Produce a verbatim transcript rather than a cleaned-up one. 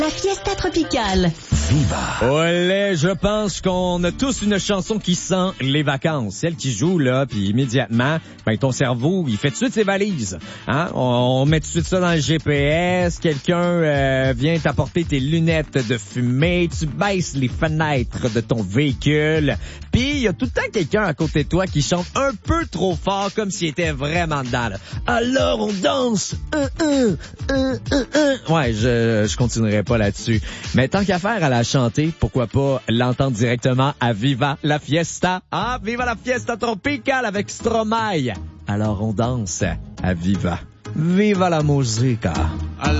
La fiesta tropicale. Viva. Olé, je pense qu'on a tous une chanson qui sent les vacances. Celle qui joue, là, puis immédiatement, ben, ton cerveau, il fait tout de suite ses valises. Hein? On, on met tout de suite ça dans le G P S. Quelqu'un euh, vient t'apporter tes lunettes de fumée. Tu baisses les fenêtres de ton véhicule. Puis, il y a tout le temps quelqu'un à côté de toi qui chante un peu trop fort, comme s'il était vraiment dedans. Là. Alors, on danse. Euh, euh, euh, euh, euh. Ouais, je, je continuerai pas là-dessus. Mais tant qu'à faire à la chanter, pourquoi pas l'entendre directement à Viva la Fiesta. Ah, Viva la Fiesta Tropicale avec Stromae. Alors, on danse à Viva. Viva la musica.